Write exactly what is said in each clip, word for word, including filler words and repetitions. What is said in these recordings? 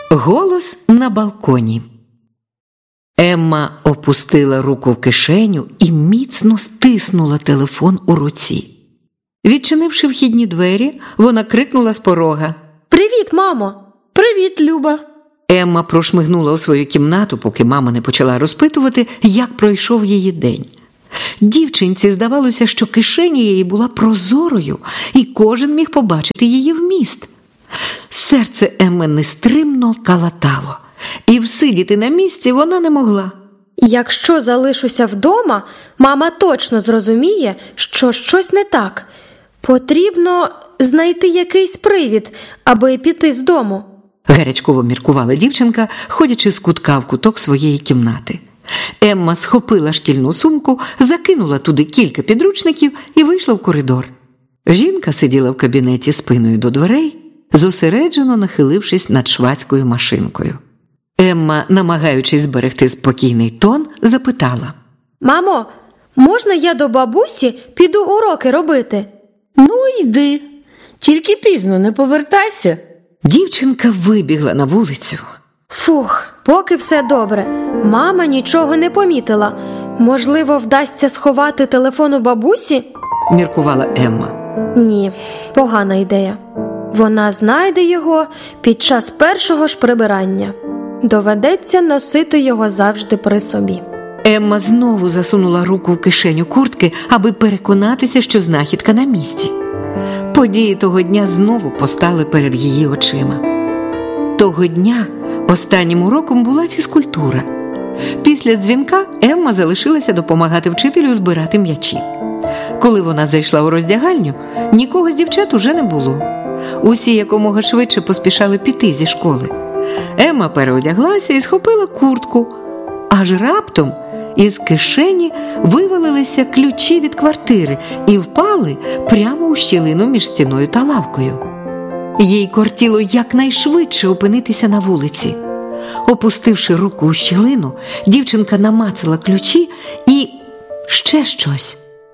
Голос на балконі. Емма опустила руку в кишеню і міцно стиснула телефон у руці. Відчинивши вхідні двері, вона крикнула з порога: «Привіт, мамо!» «Привіт, Люба!» Емма прошмигнула у свою кімнату, поки мама не почала розпитувати, як пройшов її день. Дівчинці здавалося, що кишеня її була прозорою, і кожен міг побачити її вміст. Серце Емми нестримно калатало, і всидіти на місці вона не могла. «Якщо залишуся вдома, мама точно зрозуміє, що щось не так. Потрібно знайти якийсь привід, аби піти з дому», – гарячково міркувала дівчинка, ходячи з кутка в куток своєї кімнати. Емма схопила шкільну сумку, закинула туди кілька підручників і вийшла в коридор. Жінка сиділа в кабінеті спиною до дверей, зосереджено нахилившись над швадською машинкою. Емма, намагаючись зберегти спокійний тон, запитала: «Мамо, можна я до бабусі піду уроки робити?» «Ну, йди. Тільки пізно, не повертайся». Дівчинка вибігла на вулицю. Фух, поки все добре. Мама нічого не помітила. Можливо, вдасться сховати телефон у бабусі? Міркувала Емма. Ні, погана ідея. Вона знайде його під час першого ж прибирання. Доведеться носити його завжди при собі. Емма знову засунула руку в кишеню куртки, аби переконатися, що знахідка на місці. Події того дня знову постали перед її очима. Того дня останнім уроком була фізкультура. Після дзвінка Емма залишилася допомагати вчителю збирати м'ячі. Коли вона зайшла у роздягальню, нікого з дівчат уже не було. Усі якомога швидше поспішали піти зі школи. Емма переодяглася і схопила куртку. Аж раптом із кишені вивалилися ключі від квартири і впали прямо у щілину між стіною та лавкою. Їй кортіло якнайшвидше опинитися на вулиці. Опустивши руку у щілину, дівчинка намацала ключі і ще щось.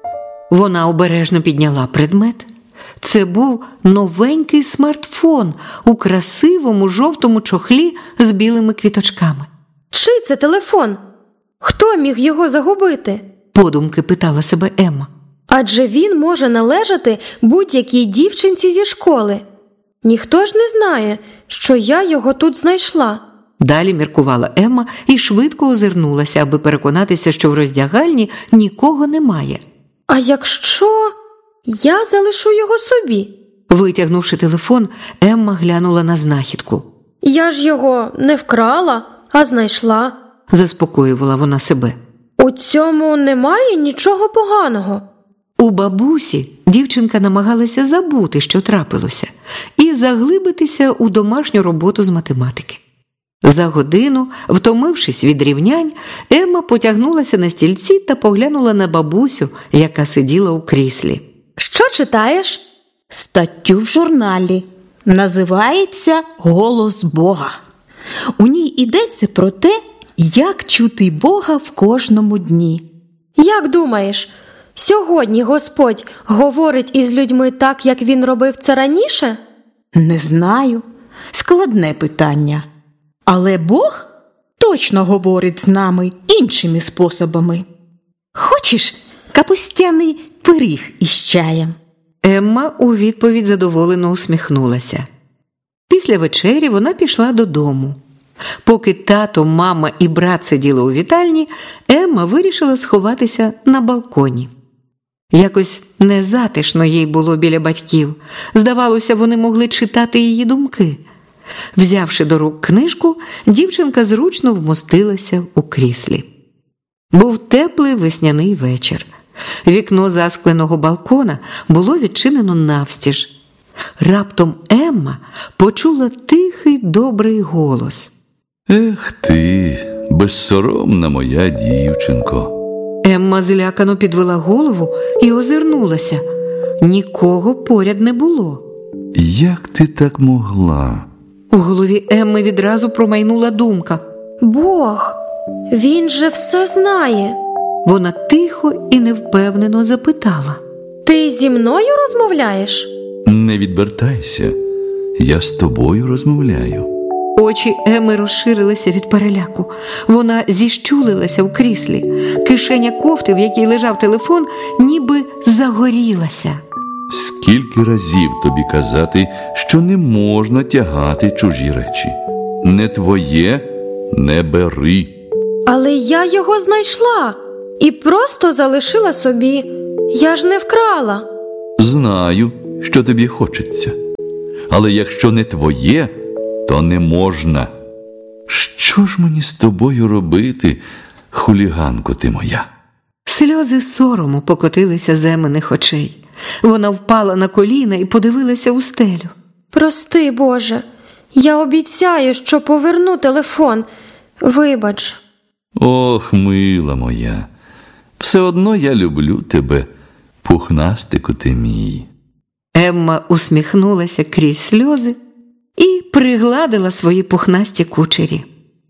Вона обережно підняла предмет. Це був новенький смартфон у красивому жовтому чохлі з білими квіточками. «Чий це телефон? Хто міг його загубити?» – подумки питала себе Емма. «Адже він може належати будь-якій дівчинці зі школи. Ніхто ж не знає, що я його тут знайшла». Далі міркувала Емма і швидко озирнулася, аби переконатися, що в роздягальні нікого немає. «А якщо я залишу його собі?» Витягнувши телефон, Емма глянула на знахідку. «Я ж його не вкрала, а знайшла», – заспокоювала вона себе. «У цьому немає нічого поганого». У бабусі дівчинка намагалася забути, що трапилося, і заглибитися у домашню роботу з математики. За годину, втомившись від рівнянь, Емма потягнулася на стільці та поглянула на бабусю, яка сиділа у кріслі. «Що читаєш?» «Статтю в журналі. Називається «Голос Бога». У ній йдеться про те, як чути Бога в кожному дні». «Як думаєш, сьогодні Господь говорить із людьми так, як Він робив це раніше?» «Не знаю. Складне питання. Але Бог точно говорить з нами іншими способами. Хочеш капустяний пиріг із чаєм?» Емма у відповідь задоволено усміхнулася. Після вечері вона пішла додому. Поки тато, мама і брат сиділи у вітальні, Емма вирішила сховатися на балконі. Якось незатишно їй було біля батьків. Здавалося, вони могли читати її думки. Взявши до рук книжку, дівчинка зручно вмостилася у кріслі. Був теплий весняний вечір. Вікно заскленого балкона було відчинено навстіж. Раптом Емма почула тихий, добрий голос. «Ех ти, безсоромна моя дівчинко!» Емма злякано підвела голову і озирнулася. Нікого поряд не було. «Як ти так могла?» У голові Емми відразу промайнула думка. «Бог, він же все знає». Вона тихо і невпевнено запитала. «Ти зі мною розмовляєш?» «Не відвертайся, я з тобою розмовляю». Очі Еми розширилися від переляку. Вона зіщулилася в кріслі. Кишеня кофти, в якій лежав телефон, ніби загорілася. Скільки разів тобі казати, що не можна тягати чужі речі? Не твоє – не бери. Але я його знайшла і просто залишила собі. Я ж не вкрала. Знаю, що тобі хочеться. Але якщо не твоє, то не можна. Що ж мені з тобою робити, хуліганко ти моя? Сльози сорому покотилися з Еминих очей. Вона впала на коліна і подивилася у стелю. Прости, Боже, я обіцяю, що поверну телефон. Вибач. Ох, мила моя, все одно я люблю тебе, пухнастику ти мій. Емма усміхнулася крізь сльози і пригладила свої пухнасті кучері.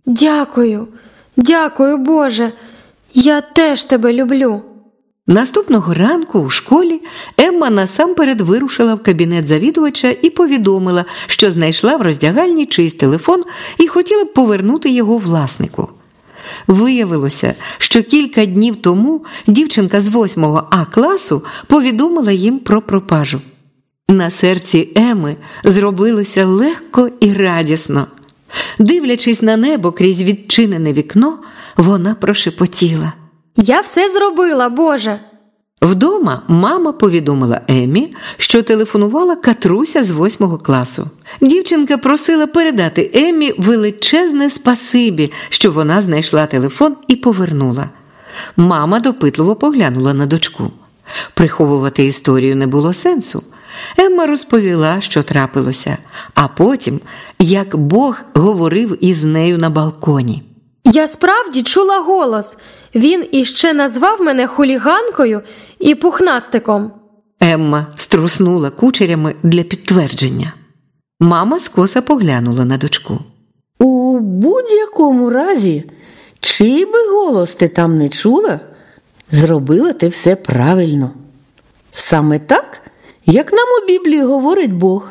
Дякую, дякую, Боже, я теж тебе люблю. Наступного ранку у школі Емма насамперед вирушила в кабінет завідувача і повідомила, що знайшла в роздягальні чийсь телефон і хотіла б повернути його власнику. Виявилося, що кілька днів тому дівчинка з восьмого А класу повідомила їм про пропажу. На серці Еми зробилося легко і радісно. Дивлячись на небо крізь відчинене вікно, вона прошепотіла: Я все зробила, Боже. Вдома мама повідомила Емі, що телефонувала Катруся з восьмого класу. Дівчинка просила передати Емі величезне спасибі, що вона знайшла телефон і повернула. Мама допитливо поглянула на дочку. Приховувати історію не було сенсу. Емма розповіла, що трапилося, а потім, як Бог говорив із нею на балконі. Я справді чула голос. Він іще назвав мене хуліганкою і пухнастиком. Емма струснула кучерями для підтвердження. Мама скоса поглянула на дочку. У будь-якому разі, чий би голос ти там не чула, зробила ти все правильно. Саме так, як нам у Біблії говорить Бог.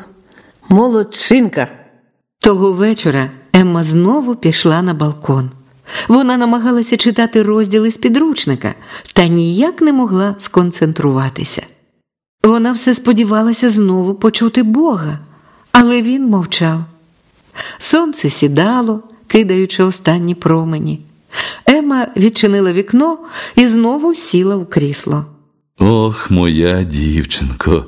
Молодчинка! Того вечора Емма знову пішла на балкон. Вона намагалася читати розділи з підручника та ніяк не могла сконцентруватися. Вона все сподівалася знову почути Бога, але він мовчав. Сонце сідало, кидаючи останні промені. Емма відчинила вікно і знову сіла у крісло. Ох, моя дівчинко,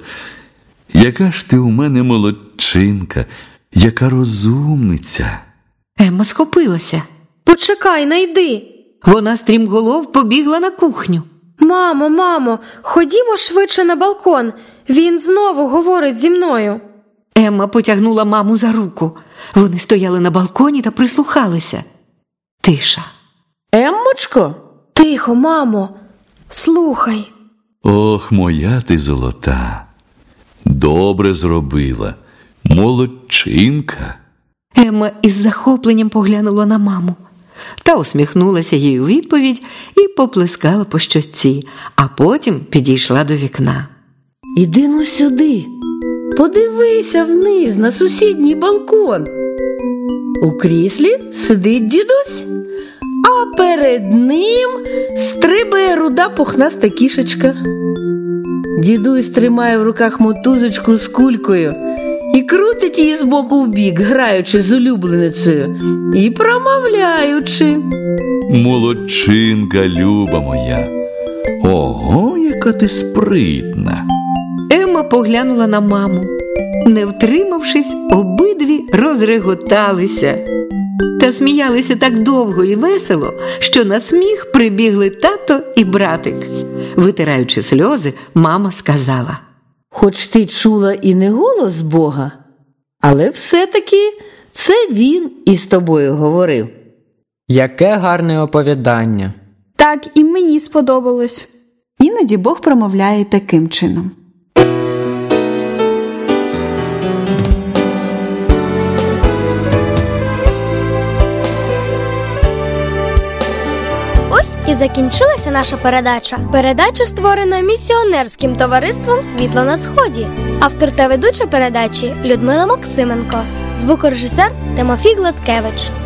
яка ж ти у мене молодчинка, яка розумниця. Емма схопилася. Почекай, не йди. Вона стрімголов побігла на кухню. Мамо, мамо, ходімо швидше на балкон. Він знову говорить зі мною. Емма потягнула маму за руку. Вони стояли на балконі та прислухалися. Тиша. Еммочко? Тихо, мамо, слухай. Ох, моя ти золота, добре зробила, молодчинка. Емма із захопленням поглянула на маму. Та усміхнулася їй у відповідь і поплескала по щоці, а потім підійшла до вікна. Іди ну сюди, подивися вниз на сусідній балкон. У кріслі сидить дідусь, а перед ним стрибає руда пухнаста кішечка. Дідусь тримає в руках мотузочку з кулькою і крутить її з боку в бік, граючи з улюбленицею і промовляючи. Молодчинка, люба моя. Ого, яка ти спритна. Емма поглянула на маму. Не втримавшись, обидві розреготалися. Та сміялися так довго і весело, що на сміх прибігли тато і братик. Витираючи сльози, мама сказала: Хоч ти чула і не голос Бога, але все-таки це він із тобою говорив. Яке гарне оповідання. Так, і мені сподобалось. Іноді Бог промовляє таким чином. Ось і закінчилася наша передача. Передача створена місіонерським товариством «Світло на сході». Автор та ведуча передачі Людмила Максименко. звукорежисер Тимофій Гладкевич.